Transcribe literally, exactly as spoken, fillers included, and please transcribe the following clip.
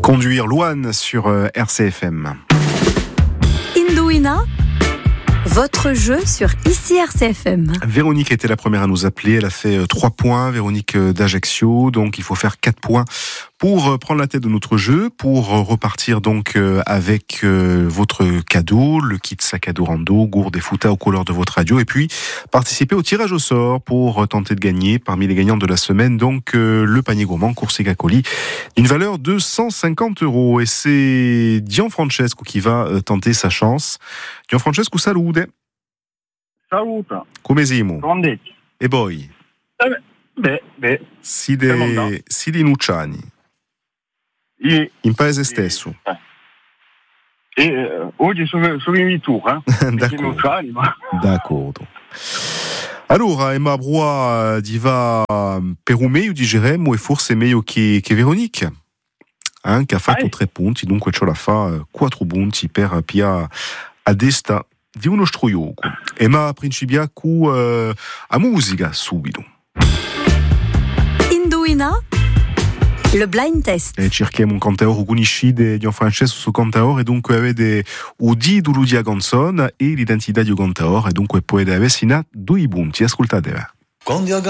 Conduire Louane sur euh, R C F M. Indouina, votre jeu sur Ici R C F M. Véronique était la première à nous appeler. Elle a fait euh, trois points. Véronique euh, d'Ajaccio. Donc, il faut faire quatre points pour euh, prendre la tête de notre jeu, pour euh, repartir donc euh, avec euh, votre cadeau, le kit sac à dos rando, gourde et fouta aux couleurs de votre radio, et puis participer au tirage au sort pour euh, tenter de gagner parmi les gagnants de la semaine. Donc, euh, le panier gourmand Corsica Coli, d'une valeur de cent cinquante euros. Et c'est Gianfrancesco qui va euh, tenter sa chance. Gianfrancesco, salute. Saluta. Come siamo? Rondetti. E poi? Eh beh, beh, Side, Sidi Nucciani, io, in paese stesso. eh, eh, oggi sono, sono in vittura, eh? D'accordo. Ma... D'accordo. Allora, Emma Broa diva per un meglio di Geremo e forse meglio che, che Veronique, eh, che ha fatto Vai. tre punti, dunque ce la fa quattro punti per Pia a destra di uno stroioco. Emma principia con uh, a musica subito. Indouina, le blind test. E cerchiamo un cantaore conosci di Gianfrancesco su cantaore, e dunque avete o di duludia canzone e l'identità di cantaore, e dunque può avere sino a due punti. Ascoltate.